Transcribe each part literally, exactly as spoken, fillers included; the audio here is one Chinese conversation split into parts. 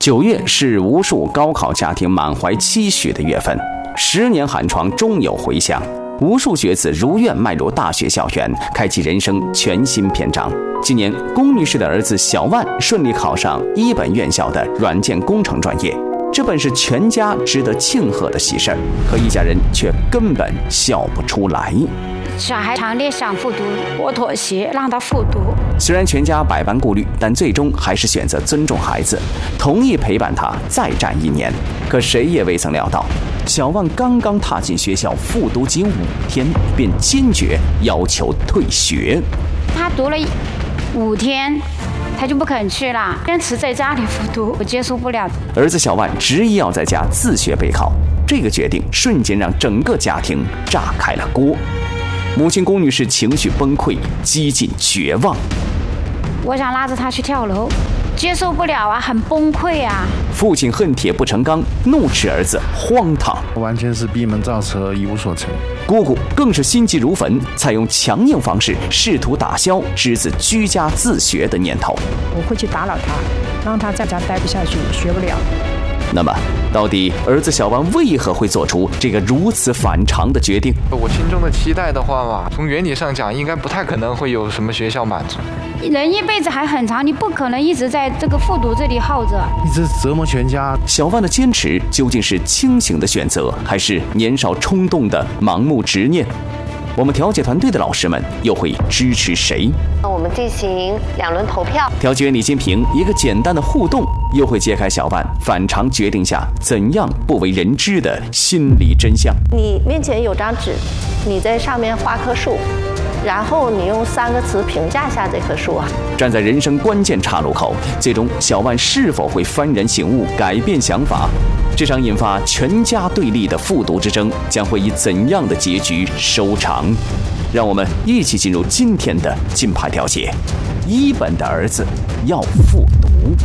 九月是无数高考家庭满怀期许的月份，十年寒窗终有回响，无数学子如愿迈入大学校园，开启人生全新篇章。今年，龚女士的儿子小万顺利考上一本院校的软件工程专业，这本是全家值得庆贺的喜事儿，可一家人却根本笑不出来。 小孩强烈想复读，我妥协让他复读。 虽然全家百般顾虑，但最终还是选择尊重孩子，同意陪伴他再战一年。可谁也未曾料到，小万刚刚踏进学校复读仅五天，便坚决要求退学。 他读了五天，他就不肯去了，坚持在家里复读，我接受不了。 儿子小万执意要在家自学备考，这个决定瞬间让整个家庭炸开了锅。母亲龚女士情绪崩溃，几近绝望。 我想拉着他去跳楼，接受不了啊，很崩溃啊。 父亲恨铁不成钢，怒斥儿子荒唐， 完全是闭门造车，一无所成。 姑姑更是心急如焚，采用强硬方式，试图打消侄子居家自学的念头。 我会去打扰他，让他在家待不下去，学不了。 那么，到底儿子小万为何会做出这个如此反常的决定？ 我心中的期待的话嘛，从原理上讲，应该不太可能会有什么学校满足。 人一辈子还很长，你不可能一直在这个复读这里耗着， 一直折磨全家。 小万的坚持究竟是清醒的选择，还是年少冲动的盲目执念？我们调解团队的老师们又会支持谁？ 我们进行两轮投票。 调解员李金平一个简单的互动，又会揭开小万反常决定下怎样不为人知的心理真相。 你面前有张纸，你在上面画棵树，然后你用三个词评价下这棵树啊。 站在人生关键岔路口，最终小万是否会幡然醒悟，改变想法？这场引发全家对立的复读之争将会以怎样的结局收场？让我们一起进入今天的金牌调解。一本的儿子要复读。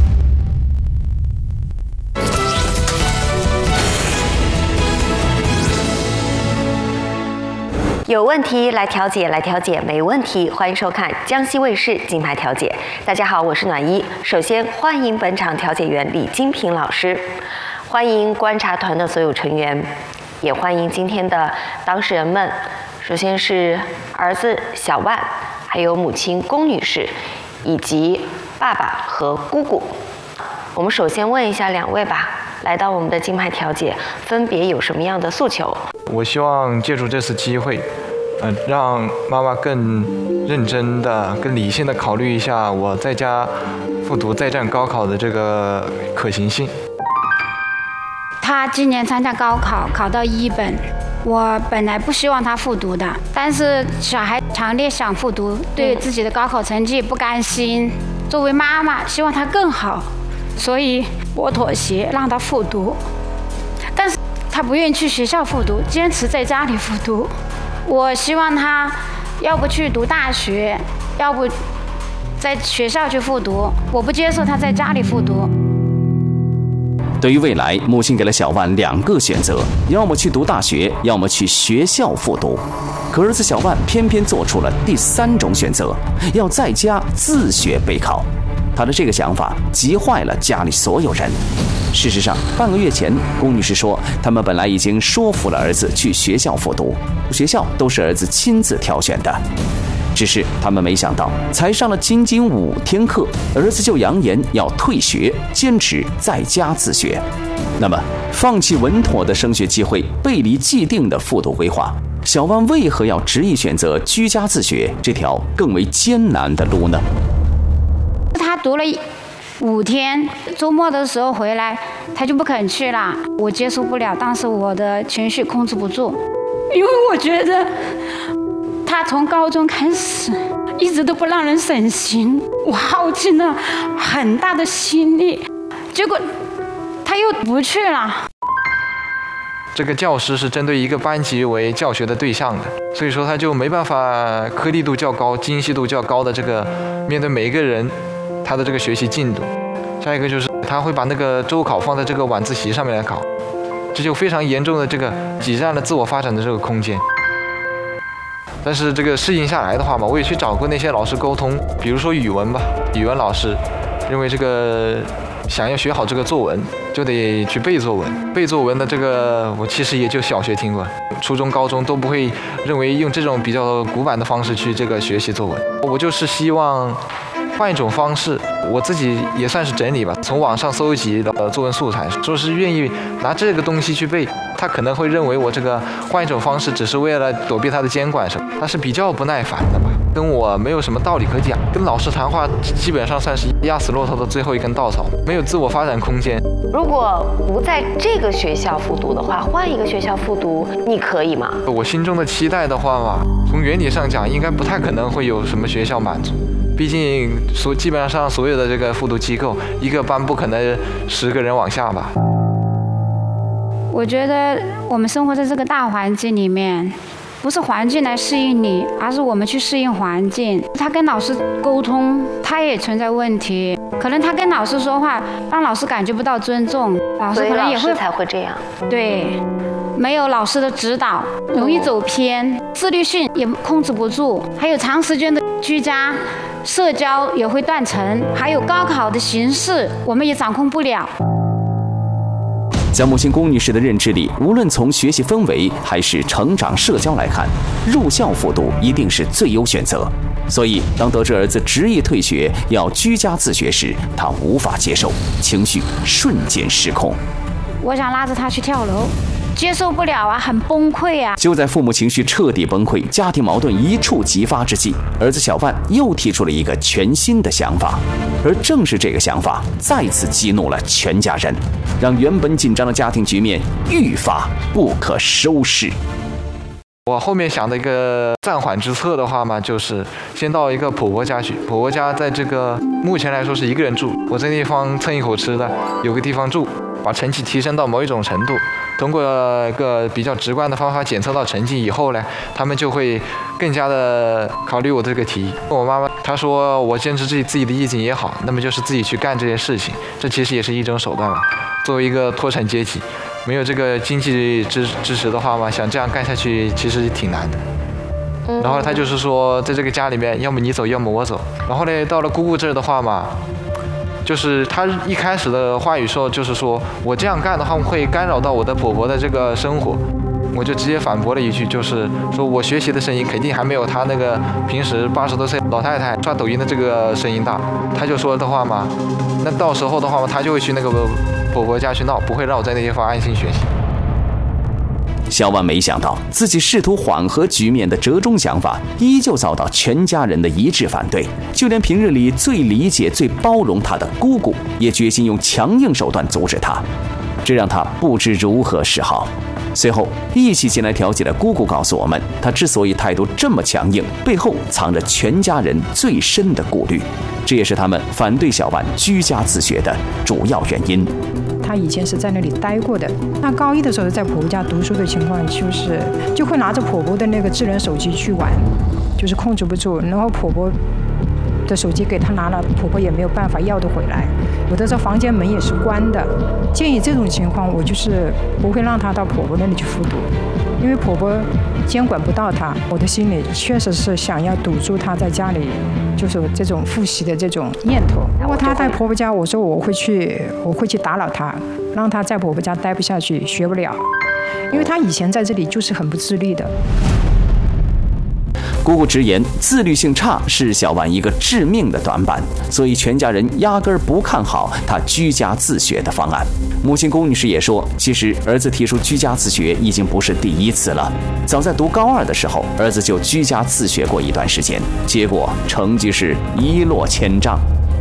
有问题来调解，来调解没问题。欢迎收看江西卫视金牌调解。大家好，我是暖一。首先欢迎本场调解员李金平老师，欢迎观察团的所有成员，也欢迎今天的当事人们。首先是儿子小万，还有母亲龚女士，以及爸爸和姑姑。我们首先问一下两位吧，来到我们的金牌调解，分别有什么样的诉求？ 我希望借助这次机会，呃，让妈妈更认真的、更理性的考虑一下我在家复读再战高考的这个可行性。 他今年参加高考，考到一本。我本来不希望他复读的，但是小孩强烈想复读，对自己的高考成绩不甘心。作为妈妈，希望他更好，所以我妥协让他复读。但是他不愿意去学校复读，坚持在家里复读。我希望他要不去读大学，要不在学校去复读。我不接受他在家里复读。 对于未来，母亲给了小万两个选择，要么去读大学，要么去学校复读。可儿子小万偏偏做出了第三种选择，要在家自学备考。他的这个想法急坏了家里所有人。事实上，半个月前，龚女士说，他们本来已经说服了儿子去学校复读，学校都是儿子亲自挑选的。只是他们没想到，才上了仅仅五天课，儿子就扬言要退学，坚持在家自学。那么，放弃稳妥的升学机会，背离既定的复读规划，小万为何要执意选择居家自学这条更为艰难的路呢？ 他读了五天，周末的时候回来，他就不肯去了，我接受不了，当时我的情绪控制不住，因为我觉得他从高中开始一直都不让人省心，我耗尽了很大的心力，结果他又不去了。 这个教师是针对一个班级为教学的对象的，所以说他就没办法颗粒度较高、精细度较高的这个面对每一个人他的这个学习进度。下一个就是他会把那个周考放在这个晚自习上面来考，这就非常严重的这个挤占了自我发展的这个空间。但是这个适应下来的话嘛，我也去找过那些老师沟通，比如说语文吧，语文老师， 认为这个想要学好这个作文，就得去背作文。背作文的这个，我其实也就小学听过，初中、高中都不会认为用这种比较古板的方式去这个学习作文。我就是希望换一种方式，我自己也算是整理吧，从网上搜集的作文素材，说是愿意拿这个东西去背，他可能会认为我这个换一种方式只是为了躲避他的监管什么，他是比较不耐烦的吧，跟我没有什么道理可讲，跟老师谈话基本上算是压死骆驼的最后一根稻草，没有自我发展空间。 如果不在这个学校复读的话，换一个学校复读，你可以吗？ 我心中的期待的话嘛，从原理上讲，应该不太可能会有什么学校满足。毕竟所基本上所有的这个复读机构，一个班不可能十个人往下吧。 我觉得我们生活在这个大环境里面，不是环境来适应你，而是我们去适应环境。他跟老师沟通，他也存在问题。可能他跟老师说话，让老师感觉不到尊重，老师可能也会才会这样。 对，没有老师的指导，容易走偏，自律性也控制不住，还有长时间的居家。社交也会断层，还有高考的形式，我们也掌控不了。 在木星龚女士的认知里，无论从学习氛围还是成长社交来看，入校复读一定是最优选择。所以，当得知儿子执意退学，要居家自学时，她无法接受，情绪瞬间失控。 我想拉着他去跳楼。接受不了啊，很崩溃啊！ 就在父母情绪彻底崩溃、家庭矛盾一触即发之际，儿子小万又提出了一个全新的想法，而正是这个想法再次激怒了全家人，让原本紧张的家庭局面愈发不可收拾。 我后面想的一个暂缓之策的话嘛，就是先到一个婆婆家去。婆婆家在这个目前来说是一个人住，我在那地方蹭一口吃的，有个地方住，把成绩提升到某一种程度。通过一个比较直观的方法检测到成绩以后呢，他们就会更加的考虑我这个提议。我妈妈她说我坚持自己自己的意见也好，那么就是自己去干这些事情，这其实也是一种手段吧。作为一个脱产阶级，没有这个经济支支持的话嘛，想这样干下去其实挺难的。然后他就是说，在这个家里面，要么你走，要么我走。然后呢，到了姑姑这儿的话嘛，就是他一开始的话语说，就是说我这样干的话会干扰到我的婆婆的这个生活。我就直接反驳了一句，就是说我学习的声音肯定还没有他那个平时八十多岁老太太刷抖音的这个声音大。他就说的话嘛，那到时候的话嘛，他就会去那个婆婆家去闹，不会让我在那地方安心学习。 小万没想到，自己试图缓和局面的折中想法，依旧遭到全家人的一致反对。就连平日里最理解、最包容他的姑姑，也决心用强硬手段阻止他，这让他不知如何是好。随后，一起前来调解的姑姑告诉我们，她之所以态度这么强硬，背后藏着全家人最深的顾虑，这也是他们反对小万居家自学的主要原因。 他以前是在那里待过的，他高一的时候在婆婆家读书的情况，就是就会拿着婆婆的那个智能手机去玩，就是控制不住，然后婆婆的手机给他拿了，婆婆也没有办法要得回来，有的时候房间门也是关的。鉴于这种情况，我就是不会让他到婆婆那里去复读，因为婆婆监管不到他。我的心里确实是想要堵住他在家里就是这种复习的这种念头。如果他在婆婆家，我说我会去，我会去打扰他，让他在婆婆家待不下去，学不了，因为他以前在这里就是很不自律的。 姑姑直言，自律性差是小万一个致命的短板，所以全家人压根儿不看好他居家自学的方案。母亲龚女士也说，其实儿子提出居家自学已经不是第一次了，早在读高二的时候，儿子就居家自学过一段时间，结果成绩是一落千丈。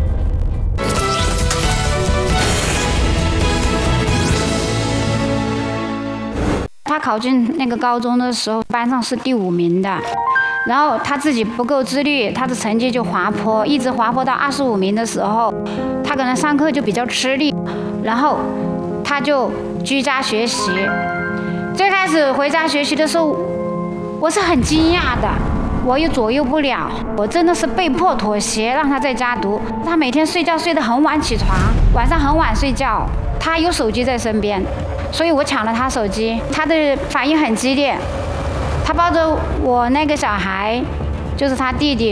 他考进那个高中的时候，班上是第五名的。然后他自己不够自律，他的成绩就滑坡，一直滑坡到二十五名的时候，他可能上课就比较吃力，然后他就居家学习。最开始回家学习的时候，我是很惊讶的，我又左右不了，我真的是被迫妥协，让他在家读。他每天睡觉睡得很晚起床，晚上很晚睡觉，他有手机在身边，所以我抢了他手机，他的反应很激烈。他抱着我那个小孩，就是他弟弟，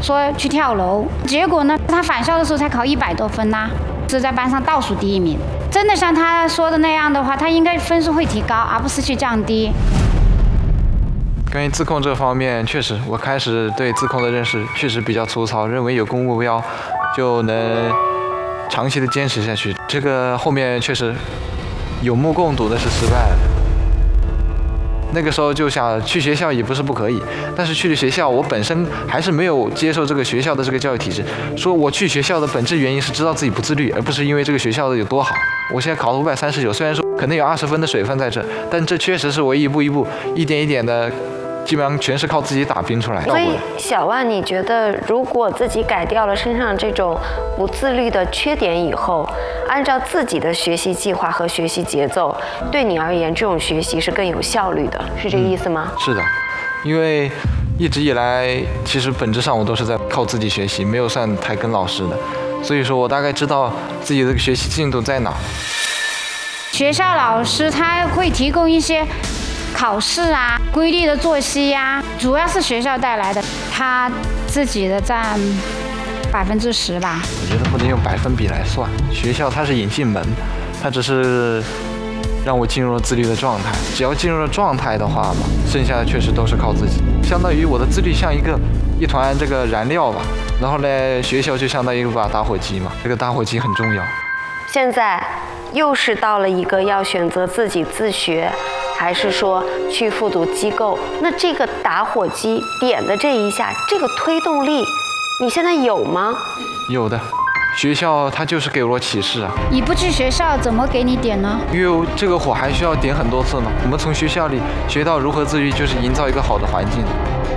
说去跳楼，结果呢，他返校的时候才考一百多分呐、啊，是在班上倒数第一名。真的像他说的那样的话，他应该分数会提高，而不是去降低。 关于自控这方面，确实我开始对自控的认识确实比较粗糙，认为有个目标就能长期的坚持下去。这个后面确实有目共睹的是失败了。那个时候就想去学校也不是不可以，但是去了学校，我本身还是没有接受这个学校的这个教育体制。说我去学校的本质原因是知道自己不自律，而不是因为这个学校的有多好。我现在考了五百三十九，虽然说可能有二十分的水分在这，但这确实是我一步一步、一点一点的。基本上全是靠自己打拼出来的。 所以小万，你觉得如果自己改掉了身上这种不自律的缺点以后，按照自己的学习计划和学习节奏，对你而言，这种学习是更有效率的，是这个意思吗？ 嗯、是的，因为一直以来，其实本质上我都是在靠自己学习，没有算太跟老师的，所以说我大概知道自己的学习进度在哪。 学校老师他会提供一些考试啊、规律的作息呀、啊，主要是学校带来的，他自己的占百分之十吧。 我觉得不能用百分比来算，学校它是引进门，它只是让我进入了自律的状态。只要进入了状态的话嘛，剩下的确实都是靠自己。相当于我的自律像一个一团这个燃料吧，然后呢，学校就相当于一把打火机嘛，这个打火机很重要。 现在又是到了一个要选择自己自学，还是说去复读机构？那这个打火机点的这一下，这个推动力，你现在有吗？ 有的，学校它就是给我启示啊。 你不去学校怎么给你点呢？ 因为这个火还需要点很多次嘛。我们从学校里学到如何自律，就是营造一个好的环境。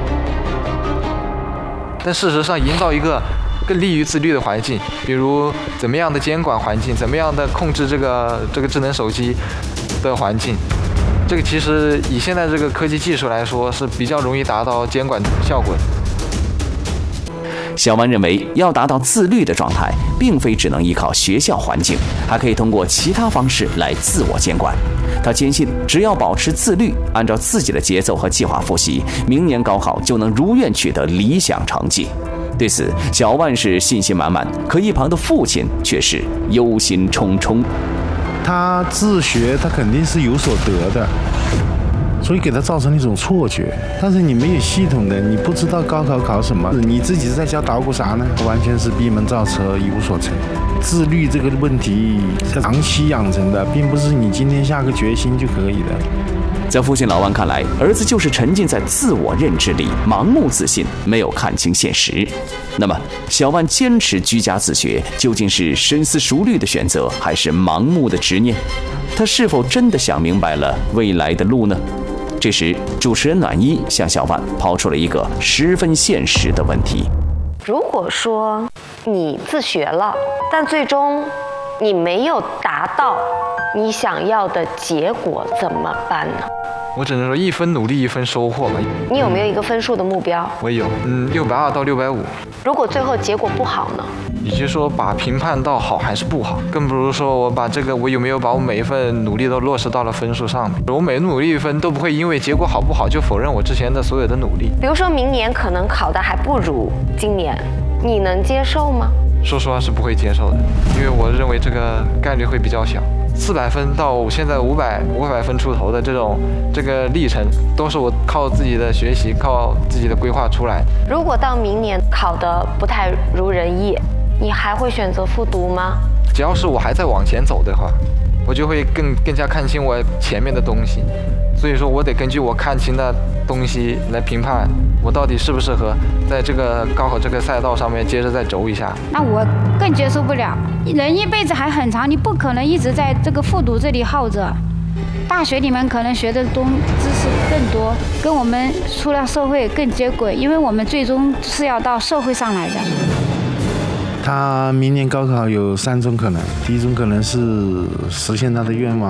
但事实上，营造一个更利于自律的环境，比如怎么样的监管环境，怎么样的控制这个这个智能手机的环境，这个其实以现在这个科技技术来说是比较容易达到监管效果的。 小万认为，要达到自律的状态，并非只能依靠学校环境，还可以通过其他方式来自我监管。他坚信，只要保持自律，按照自己的节奏和计划复习，明年高考就能如愿取得理想成绩。对此，小万是信心满满，可一旁的父亲却是忧心忡忡。 他自学，他肯定是有所得的，所以给他造成一种错觉。但是你没有系统的，你不知道高考考什么，你自己在家捣鼓啥呢？完全是闭门造车，一无所成。自律这个问题是长期养成的，并不是你今天下个决心就可以的。 在父亲老万看来，儿子就是沉浸在自我认知里，盲目自信，没有看清现实。那么，小万坚持居家自学，究竟是深思熟虑的选择，还是盲目的执念？他是否真的想明白了未来的路呢？这时，主持人暖一向小万抛出了一个十分现实的问题： 如果说你自学了，但最终你没有达到你想要的结果，怎么办呢？ 我只能说一分努力一分收获吧。 你有没有一个分数的目标？ 我有，嗯，六百二到六百五。 如果最后结果不好呢？ 也就是说，把评判到好还是不好，更不如说我把这个我有没有把我每一份努力都落实到了分数上面。我每努力一分都不会因为结果好不好就否认我之前的所有的努力。 比如说明年可能考的还不如今年，你能接受吗？ 说实话是不会接受的，因为我认为这个概率会比较小。四百分到现在五百五百分出头的这种这个历程，都是我靠自己的学习、靠自己的规划出来。 如果到明年考得不太如人意，你还会选择复读吗？ 只要是我还在往前走的话，我就会更更加看清我前面的东西。所以说我得根据我看清的东西来评判我到底适不适合在这个高考这个赛道上面接着再轴一下。 那我更接受不了，人一辈子还很长，你不可能一直在这个复读这里耗着。大学里面可能学的东知识更多，跟我们出了社会更接轨，因为我们最终是要到社会上来的。 他明年高考有三种可能，第一种可能是实现他的愿望。